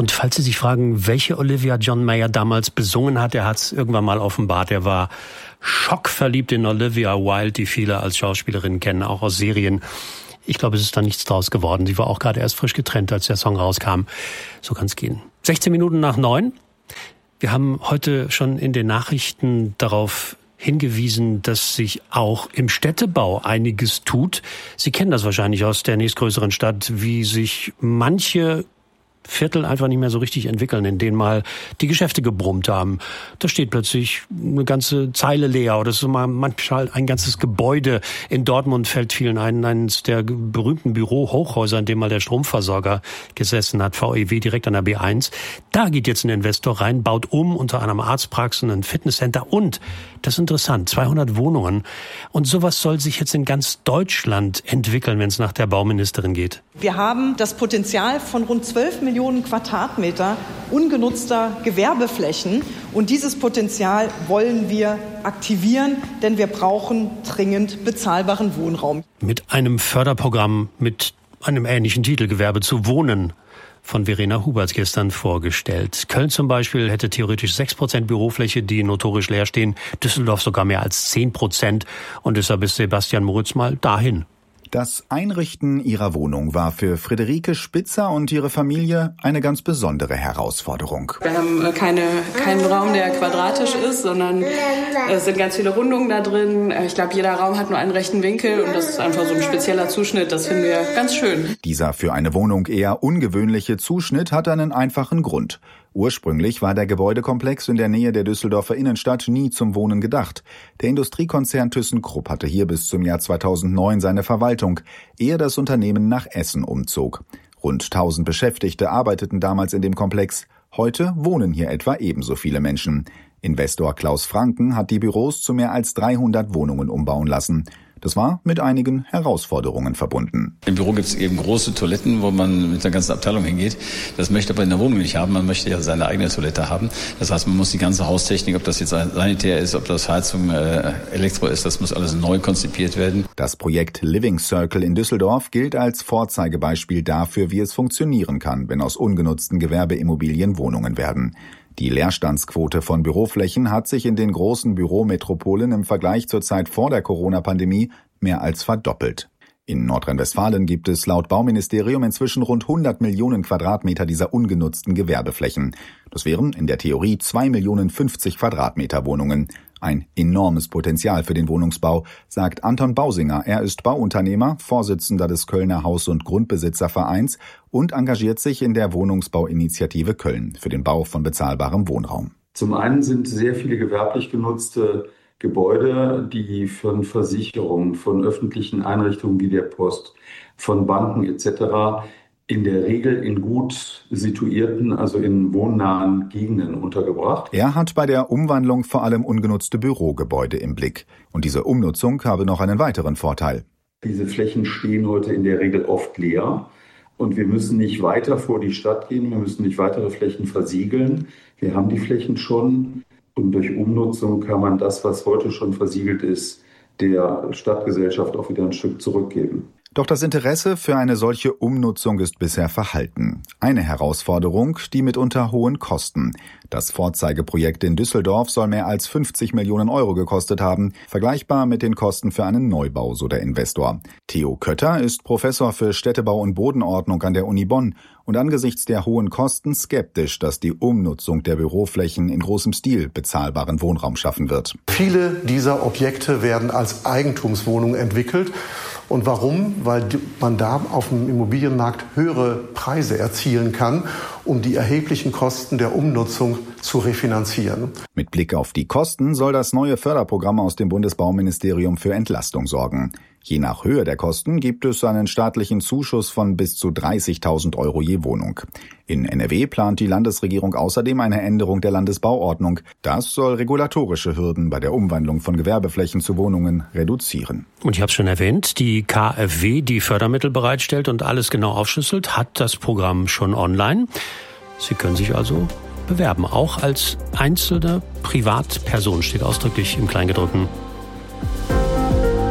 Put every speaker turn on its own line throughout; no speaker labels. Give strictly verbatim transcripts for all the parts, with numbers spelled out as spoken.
Und falls Sie sich fragen, welche Olivia John Mayer damals besungen hat, er hat es irgendwann mal offenbart. Er war schockverliebt in Olivia Wilde, die viele als Schauspielerin kennen, auch aus Serien. Ich glaube, es ist da nichts draus geworden. Sie war auch gerade erst frisch getrennt, als der Song rauskam. So kann es gehen. sechzehn Minuten nach neun. Wir haben heute schon in den Nachrichten darauf hingewiesen, dass sich auch im Städtebau einiges tut. Sie kennen das wahrscheinlich aus der nächstgrößeren Stadt, wie sich manche Viertel einfach nicht mehr so richtig entwickeln, in denen mal die Geschäfte gebrummt haben. Da steht plötzlich eine ganze Zeile leer oder so mal manchmal ein ganzes Gebäude. In Dortmund fällt vielen ein, eines der berühmten Bürohochhäuser, in dem mal der Stromversorger gesessen hat, V E W, direkt an der B eins. Da geht jetzt ein Investor rein, baut um, unter anderem Arztpraxen, ein Fitnesscenter und, das ist interessant, zweihundert Wohnungen. Und sowas soll sich jetzt in ganz Deutschland entwickeln, wenn es nach der Bauministerin geht.
Wir haben das Potenzial von rund zwölf Millionen Quadratmeter ungenutzter Gewerbeflächen. Und dieses Potenzial wollen wir aktivieren, denn wir brauchen dringend bezahlbaren Wohnraum.
Mit einem Förderprogramm mit einem ähnlichen Titel, Gewerbe zu wohnen, von Verena Huberts gestern vorgestellt. Köln zum Beispiel hätte theoretisch sechs Prozent Bürofläche, die notorisch leer stehen. Düsseldorf sogar mehr als zehn Prozent. Und deshalb ist Sebastian Moritz mal dahin.
Das Einrichten ihrer Wohnung war für Friederike Spitzer und ihre Familie eine ganz besondere Herausforderung.
Wir haben keine, keinen Raum, der quadratisch ist, sondern es sind ganz viele Rundungen da drin. Ich glaube, jeder Raum hat nur einen rechten Winkel und das ist einfach so ein spezieller Zuschnitt. Das finden wir ganz schön.
Dieser für eine Wohnung eher ungewöhnliche Zuschnitt hat einen einfachen Grund. Ursprünglich war der Gebäudekomplex in der Nähe der Düsseldorfer Innenstadt nie zum Wohnen gedacht. Der Industriekonzern ThyssenKrupp hatte hier bis zum Jahr zweitausendneun seine Verwaltung, ehe das Unternehmen nach Essen umzog. Rund tausend Beschäftigte arbeiteten damals in dem Komplex. Heute wohnen hier etwa ebenso viele Menschen. Investor Klaus Franken hat die Büros zu mehr als dreihundert Wohnungen umbauen lassen. Das war mit einigen Herausforderungen verbunden.
Im Büro gibt es eben große Toiletten, wo man mit der ganzen Abteilung hingeht. Das möchte aber in der Wohnung nicht haben. Man möchte ja seine eigene Toilette haben. Das heißt, man muss die ganze Haustechnik, ob das jetzt sanitär ist, ob das Heizung, äh, Elektro ist, das muss alles neu konzipiert werden.
Das Projekt Living Circle in Düsseldorf gilt als Vorzeigebeispiel dafür, wie es funktionieren kann, wenn aus ungenutzten Gewerbeimmobilien Wohnungen werden. Die Leerstandsquote von Büroflächen hat sich in den großen Bürometropolen im Vergleich zur Zeit vor der Corona-Pandemie mehr als verdoppelt. In Nordrhein-Westfalen gibt es laut Bauministerium inzwischen rund hundert Millionen Quadratmeter dieser ungenutzten Gewerbeflächen. Das wären in der Theorie zwei Millionen fünfzig Quadratmeter Wohnungen. Ein enormes Potenzial für den Wohnungsbau, sagt Anton Bausinger. Er ist Bauunternehmer, Vorsitzender des Kölner Haus- und Grundbesitzervereins und engagiert sich in der Wohnungsbauinitiative Köln für den Bau von bezahlbarem Wohnraum.
Zum einen sind sehr viele gewerblich genutzte Gebäude, die von Versicherungen, von öffentlichen Einrichtungen wie der Post, von Banken et cetera in der Regel in gut situierten, also in wohnnahen Gegenden untergebracht.
Er hat bei der Umwandlung vor allem ungenutzte Bürogebäude im Blick. Und diese Umnutzung habe noch einen weiteren Vorteil.
Diese Flächen stehen heute in der Regel oft leer. Und wir müssen nicht weiter vor die Stadt gehen, wir müssen nicht weitere Flächen versiegeln. Wir haben die Flächen schon. Und durch Umnutzung kann man das, was heute schon versiegelt ist, der Stadtgesellschaft auch wieder ein Stück zurückgeben.
Doch das Interesse für eine solche Umnutzung ist bisher verhalten. Eine Herausforderung, die mitunter hohen Kosten. Das Vorzeigeprojekt in Düsseldorf soll mehr als fünfzig Millionen Euro gekostet haben, vergleichbar mit den Kosten für einen Neubau, so der Investor. Theo Kötter ist Professor für Städtebau und Bodenordnung an der Uni Bonn und angesichts der hohen Kosten skeptisch, dass die Umnutzung der Büroflächen in großem Stil bezahlbaren Wohnraum schaffen wird.
Viele dieser Objekte werden als Eigentumswohnungen entwickelt. Und warum? Weil man da auf dem Immobilienmarkt höhere Preise erzielen kann, um die erheblichen Kosten der Umnutzung zu refinanzieren.
Mit Blick auf die Kosten soll das neue Förderprogramm aus dem Bundesbauministerium für Entlastung sorgen. Je nach Höhe der Kosten gibt es einen staatlichen Zuschuss von bis zu dreißigtausend Euro je Wohnung. In N R W plant die Landesregierung außerdem eine Änderung der Landesbauordnung. Das soll regulatorische Hürden bei der Umwandlung von Gewerbeflächen zu Wohnungen reduzieren.
Und ich habe es schon erwähnt, die K f W, die Fördermittel bereitstellt und alles genau aufschlüsselt, hat das Programm schon online. Sie können sich also bewerben, auch als einzelne Privatperson, steht ausdrücklich im Kleingedruckten.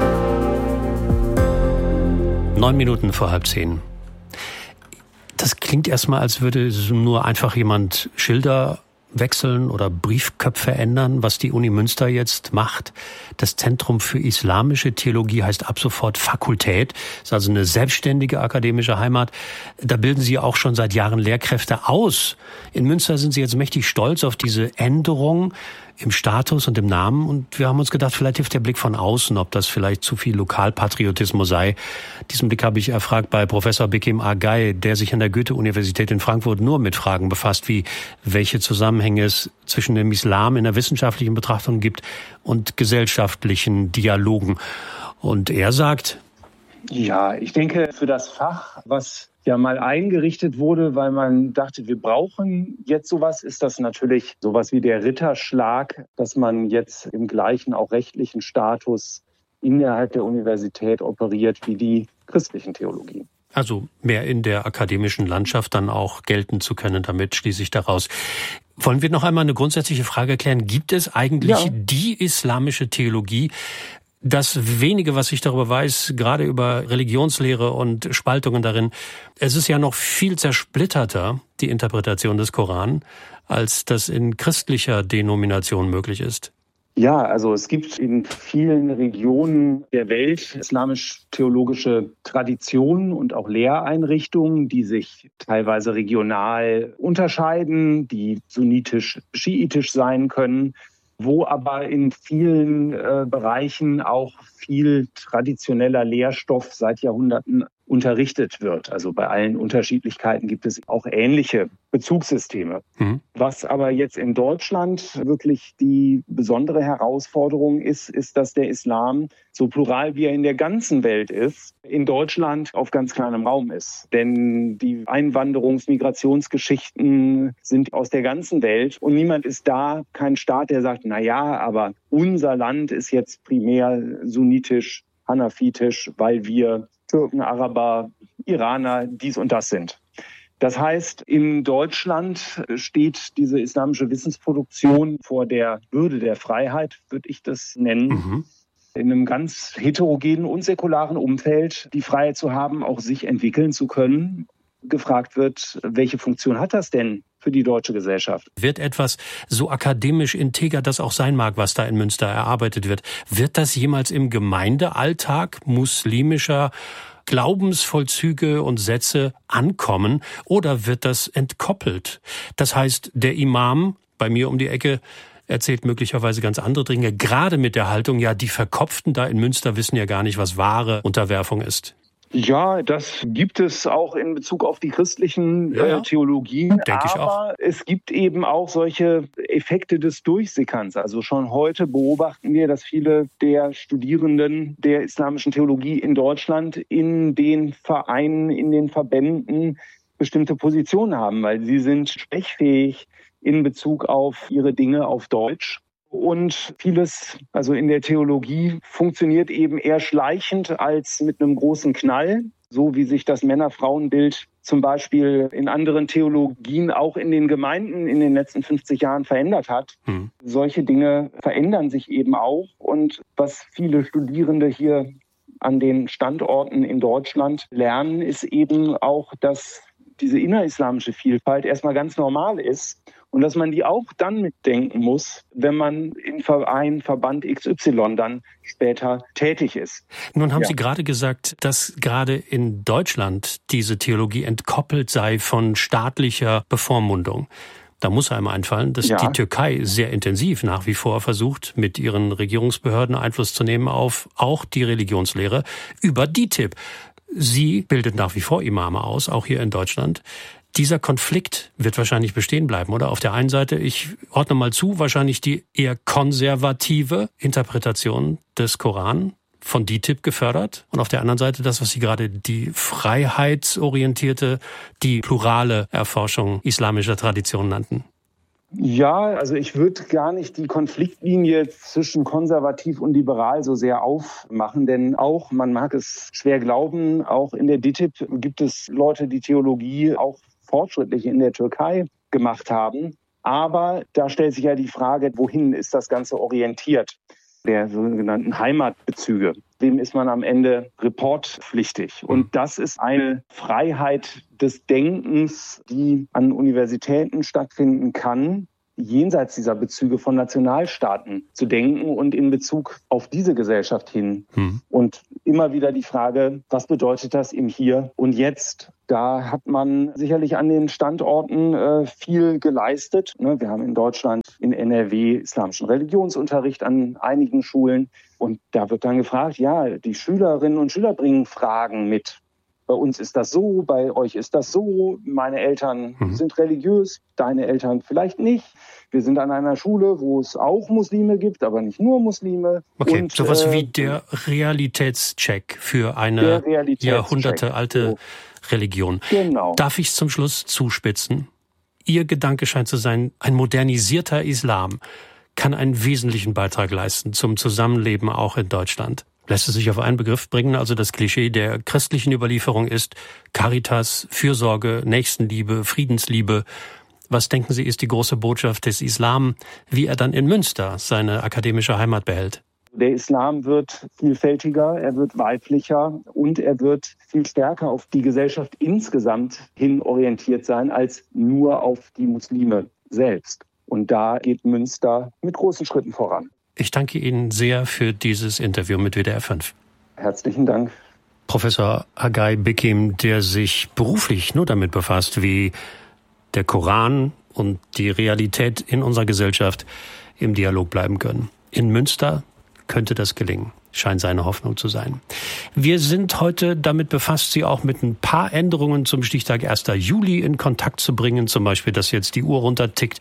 Neun Minuten vor halb zehn. Das klingt erstmal, als würde nur einfach jemand Schilder wechseln oder Briefköpfe ändern, was die Uni Münster jetzt macht. Das Zentrum für Islamische Theologie heißt ab sofort Fakultät, ist also eine selbstständige akademische Heimat. Da bilden Sie auch schon seit Jahren Lehrkräfte aus. In Münster sind Sie jetzt mächtig stolz auf diese Änderung im Status und im Namen. Und wir haben uns gedacht, vielleicht hilft der Blick von außen, ob das vielleicht zu viel Lokalpatriotismus sei. Diesen Blick habe ich erfragt bei Professor Bekim Agay, der sich an der Goethe-Universität in Frankfurt nur mit Fragen befasst, wie welche Zusammenhänge es zwischen dem Islam in der wissenschaftlichen Betrachtung gibt und gesellschaftlichen Dialogen. Und er sagt:
Ja, ich denke, für das Fach, was ja mal eingerichtet wurde, weil man dachte, wir brauchen jetzt sowas, ist das natürlich sowas wie der Ritterschlag, dass man jetzt im gleichen, auch rechtlichen Status innerhalb der Universität operiert wie die christlichen Theologien.
Also mehr in der akademischen Landschaft dann auch gelten zu können, damit schließe ich daraus. Wollen wir noch einmal eine grundsätzliche Frage klären? Gibt es eigentlich ja. die islamische Theologie? Das wenige, was ich darüber weiß, gerade über Religionslehre und Spaltungen darin, es ist ja noch viel zersplitterter, die Interpretation des Koran, als das in christlicher Denomination möglich ist.
Ja, also es gibt in vielen Regionen der Welt islamisch-theologische Traditionen und auch Lehreinrichtungen, die sich teilweise regional unterscheiden, die sunnitisch-schiitisch sein können, wo aber in vielen äh, Bereichen auch viel traditioneller Lehrstoff seit Jahrhunderten unterrichtet wird. Also bei allen Unterschiedlichkeiten gibt es auch ähnliche Bezugssysteme. Mhm. Was aber jetzt in Deutschland wirklich die besondere Herausforderung ist, ist, dass der Islam, so plural wie er in der ganzen Welt ist, in Deutschland auf ganz kleinem Raum ist. Denn die Einwanderungs-, Migrationsgeschichten sind aus der ganzen Welt und niemand ist da, kein Staat, der sagt, na ja, aber unser Land ist jetzt primär sunnitisch, hanafitisch, weil wir Türken, Araber, Iraner, dies und das sind. Das heißt, in Deutschland steht diese islamische Wissensproduktion vor der Würde der Freiheit, würde ich das nennen, mhm. in einem ganz heterogenen und säkularen Umfeld die Freiheit zu haben, auch sich entwickeln zu können. Gefragt wird, welche Funktion hat das denn für die deutsche Gesellschaft?
Wird etwas so akademisch integer das auch sein mag, was da in Münster erarbeitet wird, wird das jemals im Gemeindealltag muslimischer Glaubensvollzüge und Sätze ankommen oder wird das entkoppelt? Das heißt, der Imam bei mir um die Ecke erzählt möglicherweise ganz andere Dinge, gerade mit der Haltung, ja, die Verkopften da in Münster wissen ja gar nicht, was wahre Unterwerfung ist.
Ja, das gibt es auch in Bezug auf die christlichen
ja, ja.
äh, Theologien.
Denke ich auch.
Aber es gibt eben auch solche Effekte des Durchsickerns. Also schon heute beobachten wir, dass viele der Studierenden der islamischen Theologie in Deutschland in den Vereinen, in den Verbänden bestimmte Positionen haben, weil sie sind sprechfähig in Bezug auf ihre Dinge auf Deutsch. Und vieles, also in der Theologie, funktioniert eben eher schleichend als mit einem großen Knall, so wie sich das Männer-Frauen-Bild zum Beispiel in anderen Theologien auch in den Gemeinden in den letzten fünfzig Jahren verändert hat. Hm. Solche Dinge verändern sich eben auch. Und was viele Studierende hier an den Standorten in Deutschland lernen, ist eben auch, dass diese innerislamische Vielfalt erstmal ganz normal ist und dass man die auch dann mitdenken muss, wenn man in Verein, Verband X Y dann später tätig ist.
Nun haben
ja.
Sie gerade gesagt, dass gerade in Deutschland diese Theologie entkoppelt sei von staatlicher Bevormundung. Da muss einem einfallen, dass ja. die Türkei sehr intensiv nach wie vor versucht, mit ihren Regierungsbehörden Einfluss zu nehmen auf auch die Religionslehre über D I T I B. Sie bildet nach wie vor Imame aus, auch hier in Deutschland. Dieser Konflikt wird wahrscheinlich bestehen bleiben, oder? Auf der einen Seite, ich ordne mal zu, wahrscheinlich die eher konservative Interpretation des Koran von D I T I B gefördert. Und auf der anderen Seite das, was Sie gerade die freiheitsorientierte, die plurale Erforschung islamischer Tradition nannten.
Ja, also ich würde gar nicht die Konfliktlinie zwischen konservativ und liberal so sehr aufmachen, denn auch, man mag es schwer glauben, auch in der D I T I B gibt es Leute, die Theologie auch fortschrittlich in der Türkei gemacht haben. Aber da stellt sich ja die Frage, wohin ist das Ganze orientiert? der sogenannten Heimatbezüge. Dem ist man am Ende reportpflichtig. Und das ist eine Freiheit des Denkens, die an Universitäten stattfinden kann, jenseits dieser Bezüge von Nationalstaaten zu denken und in Bezug auf diese Gesellschaft hin. Hm. Und immer wieder die Frage, was bedeutet das im Hier und Jetzt? Da hat man sicherlich an den Standorten äh, viel geleistet. Ne, wir haben in Deutschland in N R W islamischen Religionsunterricht an einigen Schulen. Und da wird dann gefragt, ja, die Schülerinnen und Schüler bringen Fragen mit. Bei uns ist das so, bei euch ist das so. Meine Eltern mhm. sind religiös, deine Eltern vielleicht nicht. Wir sind an einer Schule, wo es auch Muslime gibt, aber nicht nur Muslime.
Okay,
und,
sowas
äh,
wie der Realitätscheck für eine jahrhundertealte Religion.
Genau.
Darf ich es zum Schluss zuspitzen? Ihr Gedanke scheint zu sein, ein modernisierter Islam kann einen wesentlichen Beitrag leisten zum Zusammenleben auch in Deutschland. Lässt es sich auf einen Begriff bringen, also das Klischee der christlichen Überlieferung ist Caritas, Fürsorge, Nächstenliebe, Friedensliebe. Was denken Sie, ist die große Botschaft des Islam, wie er dann in Münster seine akademische Heimat behält?
Der Islam wird vielfältiger, er wird weiblicher und er wird viel stärker auf die Gesellschaft insgesamt hin orientiert sein, als nur auf die Muslime selbst. Und da geht Münster mit großen Schritten voran.
Ich danke Ihnen sehr für dieses Interview mit W D R fünf.
Herzlichen Dank.
Professor Hagai Bikim, der sich beruflich nur damit befasst, wie der Koran und die Realität in unserer Gesellschaft im Dialog bleiben können. In Münster könnte das gelingen, scheint seine Hoffnung zu sein. Wir sind heute damit befasst, Sie auch mit ein paar Änderungen zum Stichtag ersten Juli in Kontakt zu bringen, zum Beispiel, dass jetzt die Uhr runtertickt.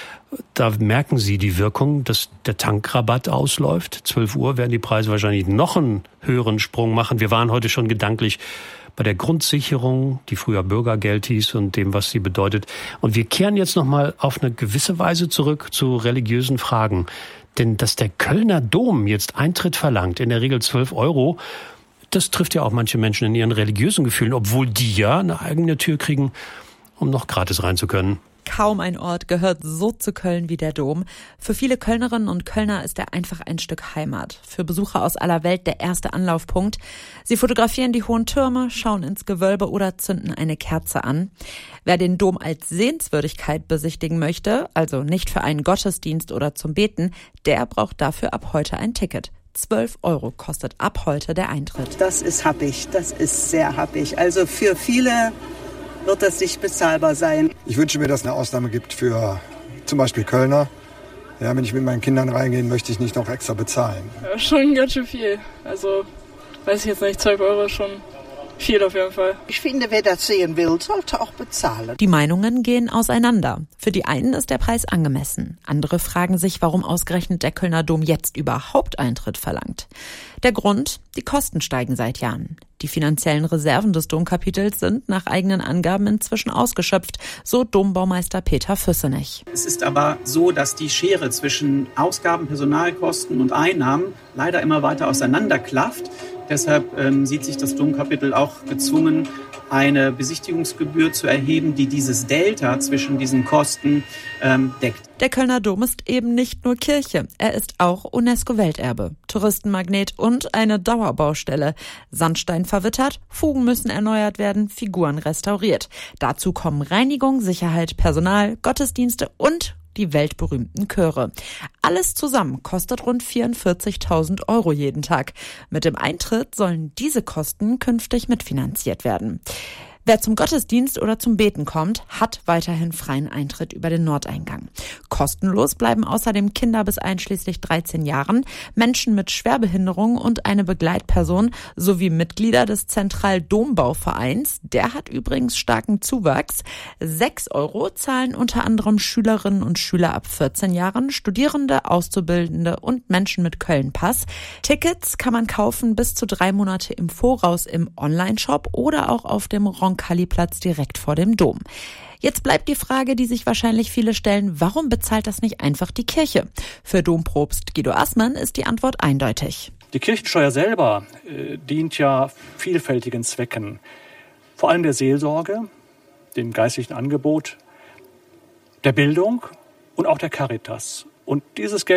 Da merken Sie die Wirkung, dass der Tankrabatt ausläuft. zwölf Uhr werden die Preise wahrscheinlich noch einen höheren Sprung machen. Wir waren heute schon gedanklich bei der Grundsicherung, die früher Bürgergeld hieß und dem, was sie bedeutet. Und wir kehren jetzt nochmal auf eine gewisse Weise zurück zu religiösen Fragen. Denn dass der Kölner Dom jetzt Eintritt verlangt, in der Regel zwölf Euro, das trifft ja auch manche Menschen in ihren religiösen Gefühlen, obwohl die ja eine eigene Tür kriegen, um noch gratis rein zu können.
Kaum ein Ort gehört so zu Köln wie der Dom. Für viele Kölnerinnen und Kölner ist er einfach ein Stück Heimat. Für Besucher aus aller Welt der erste Anlaufpunkt. Sie fotografieren die hohen Türme, schauen ins Gewölbe oder zünden eine Kerze an. Wer den Dom als Sehenswürdigkeit besichtigen möchte, also nicht für einen Gottesdienst oder zum Beten, der braucht dafür ab heute ein Ticket. zwölf Euro kostet ab heute der Eintritt.
Das ist happig, das ist sehr happig. Also für viele wird das nicht bezahlbar sein.
Ich wünsche mir, dass es eine Ausnahme gibt für zum Beispiel Kölner. Ja, wenn ich mit meinen Kindern reingehe, möchte ich nicht noch extra bezahlen.
Ja, schon ganz schön viel. Also, weiß ich jetzt nicht, zwölf Euro schon viel auf jeden Fall.
Ich finde, wer das sehen will, sollte auch bezahlen.
Die Meinungen gehen auseinander. Für die einen ist der Preis angemessen. Andere fragen sich, warum ausgerechnet der Kölner Dom jetzt überhaupt Eintritt verlangt. Der Grund? Die Kosten steigen seit Jahren. Die finanziellen Reserven des Domkapitels sind nach eigenen Angaben inzwischen ausgeschöpft, so Dombaumeister Peter Füssenich.
Es ist aber so, dass die Schere zwischen Ausgaben, Personalkosten und Einnahmen leider immer weiter auseinanderklafft. Deshalb ähm, sieht sich das Domkapitel auch gezwungen, eine Besichtigungsgebühr zu erheben, die dieses Delta zwischen diesen Kosten ähm, deckt.
Der Kölner Dom ist eben nicht nur Kirche, er ist auch UNESCO-Welterbe, Touristenmagnet und eine Dauerbaustelle. Sandstein verwittert, Fugen müssen erneuert werden, Figuren restauriert. Dazu kommen Reinigung, Sicherheit, Personal, Gottesdienste und die weltberühmten Chöre. Alles zusammen kostet rund vierundvierzigtausend Euro jeden Tag. Mit dem Eintritt sollen diese Kosten künftig mitfinanziert werden. Wer zum Gottesdienst oder zum Beten kommt, hat weiterhin freien Eintritt über den Nordeingang. Kostenlos bleiben außerdem Kinder bis einschließlich dreizehn Jahren, Menschen mit Schwerbehinderung und eine Begleitperson sowie Mitglieder des Zentral-Dombau-Vereins. Der hat übrigens starken Zuwachs. Sechs Euro zahlen unter anderem Schülerinnen und Schüler ab vierzehn Jahren, Studierende, Auszubildende und Menschen mit Köln-Pass. Tickets kann man kaufen bis zu drei Monate im Voraus im Onlineshop oder auch auf dem Roncalli-Platz direkt vor dem Dom. Jetzt bleibt die Frage, die sich wahrscheinlich viele stellen, warum bezahlt das nicht einfach die Kirche? Für Dompropst Guido Assmann ist die Antwort eindeutig.
Die Kirchensteuer selber äh, dient ja vielfältigen Zwecken. Vor allem der Seelsorge, dem geistlichen Angebot, der Bildung und auch der Caritas. Und dieses Geld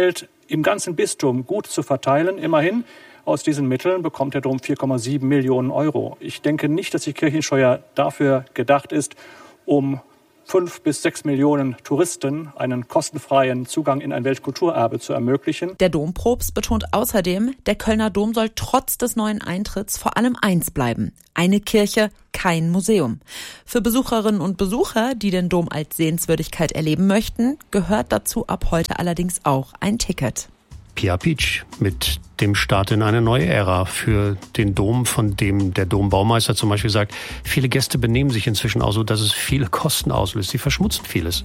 im ganzen Bistum gut zu verteilen. Immerhin, aus diesen Mitteln bekommt der Dom vier Komma sieben Millionen Euro. Ich denke nicht, dass die Kirchensteuer dafür gedacht ist, um fünf bis sechs Millionen Touristen einen kostenfreien Zugang in ein Weltkulturerbe zu ermöglichen.
Der Dompropst betont außerdem, der Kölner Dom soll trotz des neuen Eintritts vor allem eins bleiben: eine Kirche, kein Museum. Für Besucherinnen und Besucher, die den Dom als Sehenswürdigkeit erleben möchten, gehört dazu ab heute allerdings auch ein Ticket.
Pia Pietsch mit dem Start in eine neue Ära für den Dom, von dem der Dombaumeister zum Beispiel sagt, viele Gäste benehmen sich inzwischen auch so, dass es viele Kosten auslöst. Sie verschmutzen vieles.